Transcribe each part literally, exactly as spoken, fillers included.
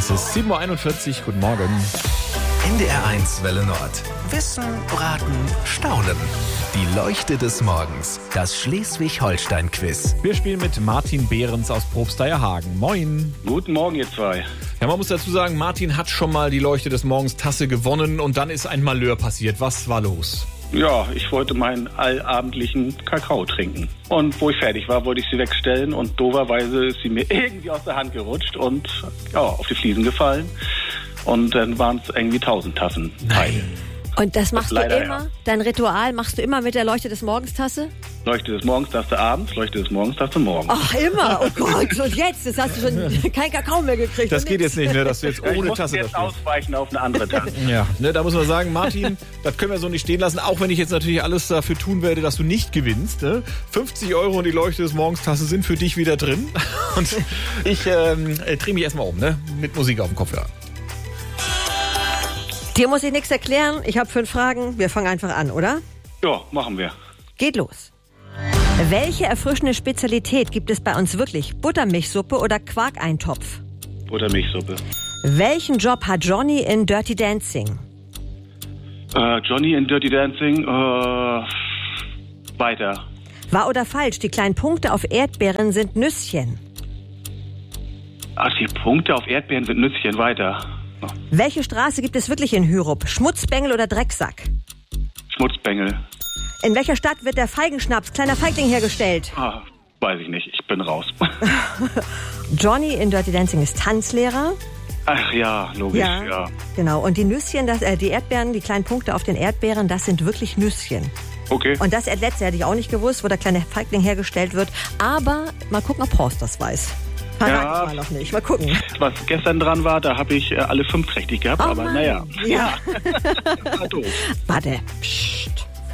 Es ist sieben Uhr einundvierzig. Guten Morgen. N D R eins Welle Nord. Wissen, Raten, Staunen. Die Leuchte des Morgens. Das Schleswig-Holstein-Quiz. Wir spielen mit Martin Behrens aus Probsteierhagen. Moin. Guten Morgen, ihr zwei. Ja, man muss dazu sagen, Martin hat schon mal die Leuchte des Morgens Tasse gewonnen und dann ist ein Malheur passiert. Was war los? Ja, ich wollte meinen allabendlichen Kakao trinken. Und wo ich fertig war, wollte ich sie wegstellen und dooferweise ist sie mir irgendwie aus der Hand gerutscht und ja, auf die Fliesen gefallen. Und dann waren es irgendwie tausend Tassen. Nein. Und das machst Das du leider, immer? ja. Dein Ritual machst du immer mit der Leuchte des Morgens Tasse? Leuchte des Morgens, Taste abends, Leuchte des Morgens, Taste morgens. Ach, immer. Oh Gott. Und jetzt? Jetzt hast du schon kein Kakao mehr gekriegt. Das und geht nix. jetzt nicht, ne, dass du jetzt Ja, ich ohne musste Tasse jetzt da stehst. ausweichen auf eine andere Tasse. Ja, ne, da muss man sagen, Martin, das können wir so nicht stehen lassen, auch wenn ich jetzt natürlich alles dafür tun werde, dass du nicht gewinnst. Ne? fünfzig Euro und die Leuchte des Morgens Tasse sind für dich wieder drin. Und ich ähm, drehe mich erstmal um, ne? Mit Musik auf dem Kopfhörer. Dir muss ich nichts erklären. Ich habe fünf Fragen. Wir fangen einfach an, oder? Ja, machen wir. Geht los. Welche erfrischende Spezialität gibt es bei uns wirklich? Buttermilchsuppe oder Quarkeintopf? Buttermilchsuppe. Welchen Job hat Johnny in Dirty Dancing? Äh, Johnny in Dirty Dancing, äh, weiter. Wahr oder falsch? Die kleinen Punkte auf Erdbeeren sind Nüsschen. Ach, die Punkte auf Erdbeeren sind Nüsschen, weiter. Oh, Welche Straße gibt es wirklich in Hyrup? Schmutzbengel oder Drecksack? Schmutzbengel. In welcher Stadt wird der Feigenschnaps, kleiner Feigling, hergestellt? Ah, weiß ich nicht, ich bin raus. Johnny in Dirty Dancing ist Tanzlehrer. Ach ja, logisch, ja. Genau. Und die Nüsschen, das, äh, die Erdbeeren, die kleinen Punkte auf den Erdbeeren, das sind wirklich Nüsschen. Okay. Und das letzte hätte ich auch nicht gewusst, wo der kleine Feigling hergestellt wird. Aber mal gucken, ob Horst das weiß. Verrat Ja. ich mal noch nicht. Mal gucken. Was gestern dran war, da habe ich äh, alle fünf richtig gehabt, Oh aber Mann. naja. Ja. War doof. Warte. Psst.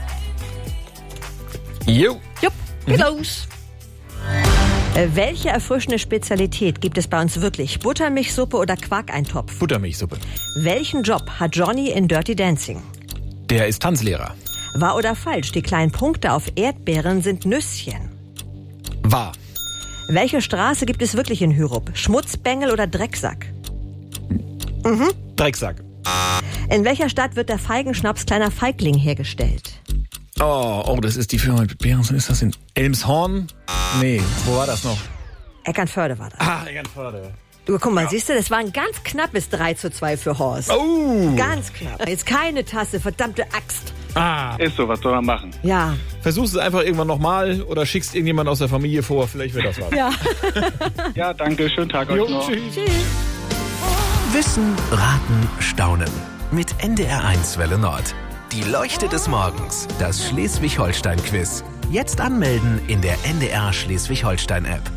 Jo. Jupp, geht los. Äh, welche erfrischende Spezialität gibt es bei uns wirklich? Buttermilchsuppe oder Quarkeintopf? Buttermilchsuppe. Welchen Job hat Johnny in Dirty Dancing? Der ist Tanzlehrer. Wahr oder falsch? Die kleinen Punkte auf Erdbeeren sind Nüsschen. Wahr. Welche Straße gibt es wirklich in Hyrup? Schmutzbengel oder Drecksack? Drecksack. In welcher Stadt wird der Feigenschnaps kleiner Feigling hergestellt? Oh, oh, das ist die Firma mit Behrens. Ist das in Elmshorn? Nee, wo war das noch? Eckernförde war das. Ah, Eckernförde. Du, guck mal, siehst du, das war ein ganz knappes drei zu zwei für Horst. Oh. Ganz knapp. Jetzt keine Tasse, verdammte Axt. Ah. Ist so, was soll man machen? Ja. Versuchst es einfach irgendwann nochmal oder schickst irgendjemand aus der Familie vor. Vielleicht wird das was. Ja. Ja, danke, schönen Tag euch Jo, noch. tschüss. Tschüss. Wissen, Raten, Staunen. Mit N D R eins Welle Nord. Die Leuchte des Morgens. Das Schleswig-Holstein-Quiz. Jetzt anmelden in der N D R Schleswig-Holstein-App.